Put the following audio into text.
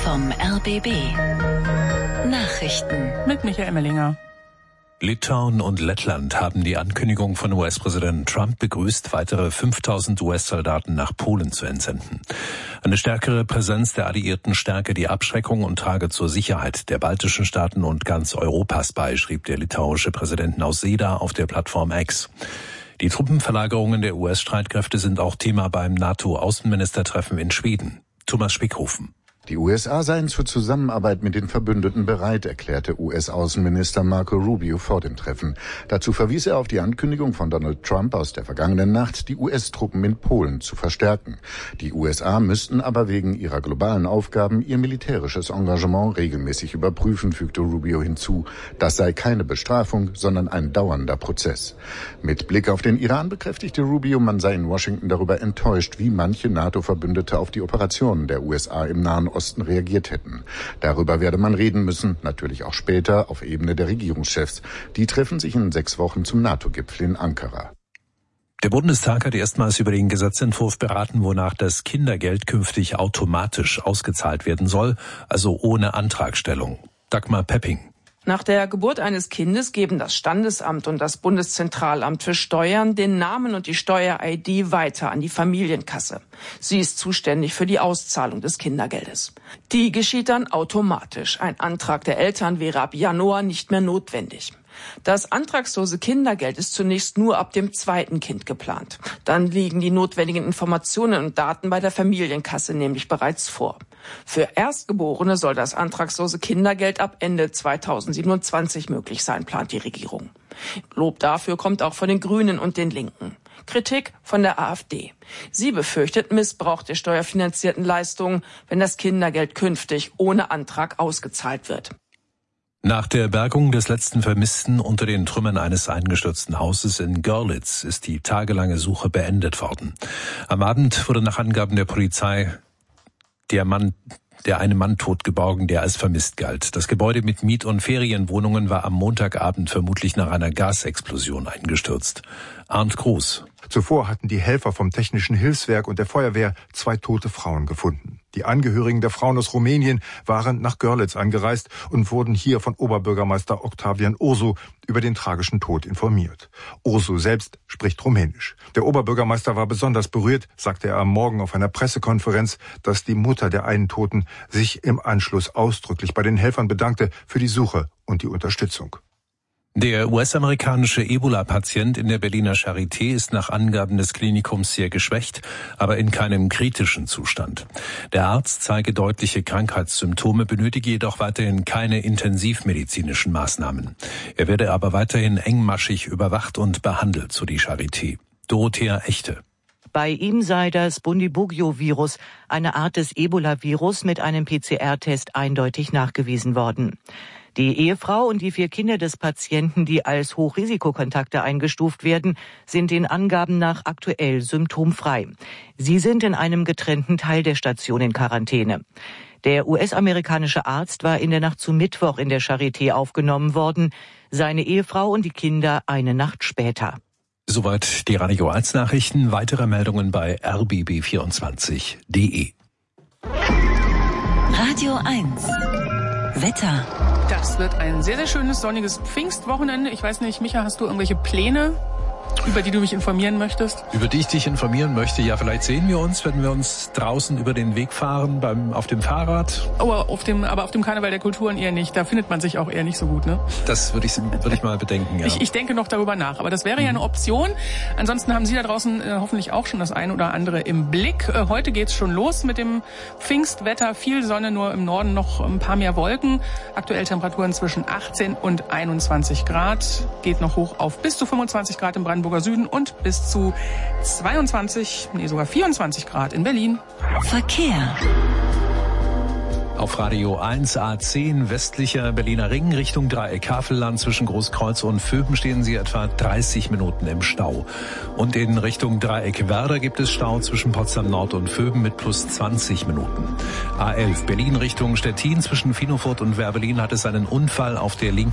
vom RBB. Nachrichten mit Michael Emmerlinger. Litauen und Lettland haben die Ankündigung von US-Präsident Trump begrüßt, weitere 5.000 US-Soldaten nach Polen zu entsenden. Eine stärkere Präsenz der Alliierten stärke die Abschreckung und trage zur Sicherheit der baltischen Staaten und ganz Europas bei, schrieb der litauische Präsident Nausėda auf der Plattform X. Die Truppenverlagerungen der US-Streitkräfte sind auch Thema beim NATO-Außenministertreffen in Schweden. Thomas Spickhofen. Die USA seien zur Zusammenarbeit mit den Verbündeten bereit, erklärte US-Außenminister Marco Rubio vor dem Treffen. Dazu verwies er auf die Ankündigung von Donald Trump aus der vergangenen Nacht, die US-Truppen in Polen zu verstärken. Die USA müssten aber wegen ihrer globalen Aufgaben ihr militärisches Engagement regelmäßig überprüfen, fügte Rubio hinzu. Das sei keine Bestrafung, sondern ein dauernder Prozess. Mit Blick auf den Iran bekräftigte Rubio, man sei in Washington darüber enttäuscht, wie manche NATO-Verbündete auf die Operationen der USA im Nahen Osten reagiert hätten. Darüber werde man reden müssen, natürlich auch später auf Ebene der Regierungschefs. Die treffen sich in 6 Wochen zum NATO-Gipfel in Ankara. Der Bundestag hat erstmals über den Gesetzentwurf beraten, wonach das Kindergeld künftig automatisch ausgezahlt werden soll, also ohne Antragstellung. Dagmar Pepping. Nach der Geburt eines Kindes geben das Standesamt und das Bundeszentralamt für Steuern den Namen und die Steuer-ID weiter an die Familienkasse. Sie ist zuständig für die Auszahlung des Kindergeldes. Die geschieht dann automatisch. Ein Antrag der Eltern wäre ab Januar nicht mehr notwendig. Das antragslose Kindergeld ist zunächst nur ab dem 2. Kind geplant. Dann liegen die notwendigen Informationen und Daten bei der Familienkasse nämlich bereits vor. Für Erstgeborene soll das antragslose Kindergeld ab Ende 2027 möglich sein, plant die Regierung. Lob dafür kommt auch von den Grünen und den Linken. Kritik von der AfD. Sie befürchtet Missbrauch der steuerfinanzierten Leistungen, wenn das Kindergeld künftig ohne Antrag ausgezahlt wird. Nach der Bergung des letzten Vermissten unter den Trümmern eines eingestürzten Hauses in Görlitz ist die tagelange Suche beendet worden. Am Abend wurde nach Angaben der Polizei der eine Mann tot geborgen, der als vermisst galt. Das Gebäude mit Miet- und Ferienwohnungen war am Montagabend vermutlich nach einer Gasexplosion eingestürzt. Arndt Groß. Zuvor hatten die Helfer vom Technischen Hilfswerk und der Feuerwehr 2 tote Frauen gefunden. Die Angehörigen der Frauen aus Rumänien waren nach Görlitz angereist und wurden hier von Oberbürgermeister Octavian Ursu über den tragischen Tod informiert. Ursu selbst spricht Rumänisch. Der Oberbürgermeister war besonders berührt, sagte er am Morgen auf einer Pressekonferenz, dass die Mutter der einen Toten sich im Anschluss ausdrücklich bei den Helfern bedankte für die Suche und die Unterstützung. Der US-amerikanische Ebola-Patient in der Berliner Charité ist nach Angaben des Klinikums sehr geschwächt, aber in keinem kritischen Zustand. Der Arzt zeige deutliche Krankheitssymptome, benötige jedoch weiterhin keine intensivmedizinischen Maßnahmen. Er werde aber weiterhin engmaschig überwacht und behandelt, so die Charité. Dorothea Echte. Bei ihm sei das Bundibugyo-Virus, eine Art des Ebola-Virus, mit einem PCR-Test eindeutig nachgewiesen worden. Die Ehefrau und die 4 Kinder des Patienten, die als Hochrisikokontakte eingestuft werden, sind den Angaben nach aktuell symptomfrei. Sie sind in einem getrennten Teil der Station in Quarantäne. Der US-amerikanische Arzt war in der Nacht zu Mittwoch in der Charité aufgenommen worden, seine Ehefrau und die Kinder eine Nacht später. Soweit die Radio 1 Nachrichten. Weitere Meldungen bei rbb24.de. Radio 1 Wetter. Das wird ein sehr, sehr schönes, sonniges Pfingstwochenende. Ich weiß nicht, Micha, hast du irgendwelche Pläne, über die du mich informieren möchtest? Über die ich dich informieren möchte? Ja, vielleicht sehen wir uns, wenn wir uns draußen über den Weg fahren, auf dem Fahrrad. Oh, aber auf dem Karneval der Kulturen eher nicht. Da findet man sich auch eher nicht so gut, ne? Das würde ich mal bedenken, ja. Ich denke noch darüber nach, aber das wäre ja eine Option. Ansonsten haben Sie da draußen hoffentlich auch schon das eine oder andere im Blick. Heute geht's schon los mit dem Pfingstwetter. Viel Sonne, nur im Norden noch ein paar mehr Wolken. Aktuell Temperaturen zwischen 18 und 21 Grad. Geht noch hoch auf bis zu 25 Grad im Brandenburger Süden und bis zu 24 Grad in Berlin. Verkehr. Auf Radio 1 A10 westlicher Berliner Ring Richtung Dreieck Havelland zwischen Großkreuz und Vöben stehen Sie etwa 30 Minuten im Stau. Und in Richtung Dreieck Werder gibt es Stau zwischen Potsdam Nord und Vöben mit plus 20 Minuten. A11 Berlin Richtung Stettin zwischen Finofurt und Werbelin hat es einen Unfall auf der linken